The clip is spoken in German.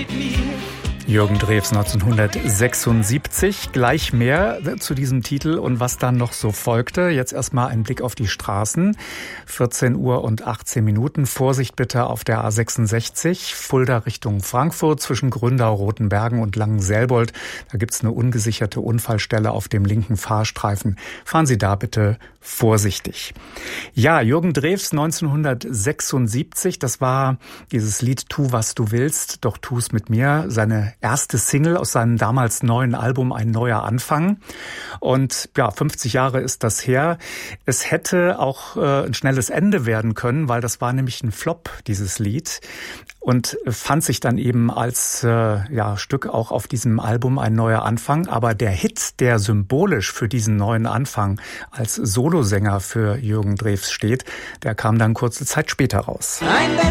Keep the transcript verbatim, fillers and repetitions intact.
mit mir. Jürgen Drews neunzehnhundertsechsundsiebzig. Gleich mehr zu diesem Titel und was dann noch so folgte. Jetzt erstmal ein Blick auf die Straßen. vierzehn Uhr und achtzehn Minuten. Vorsicht bitte auf der A sechsundsechzig. Fulda Richtung Frankfurt zwischen Gründau, Rotenbergen und Langenselbold. Da gibt's eine ungesicherte Unfallstelle auf dem linken Fahrstreifen. Fahren Sie da bitte vorsichtig. Ja, Jürgen Drews neunzehnhundertsechsundsiebzig. Das war dieses Lied Tu, was du willst, doch tu's mit mir. Seine erste Single aus seinem damals neuen Album Ein neuer Anfang. Und ja, fünfzig Jahre ist das her. Es hätte auch äh, ein schnelles Ende werden können, weil das war nämlich ein Flop, dieses Lied. Und fand sich dann eben als äh, ja, Stück auch auf diesem Album Ein neuer Anfang. Aber der Hit, der symbolisch für diesen neuen Anfang als Solosänger für Jürgen Drews steht, der kam dann kurze Zeit später raus. Ein